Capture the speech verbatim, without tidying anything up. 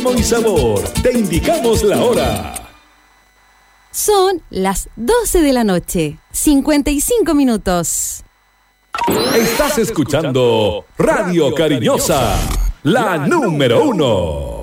ritmo y sabor. Te indicamos la hora. Son las doce de la noche, cincuenta y cinco minutos. Estás escuchando Radio Cariñosa, la número uno.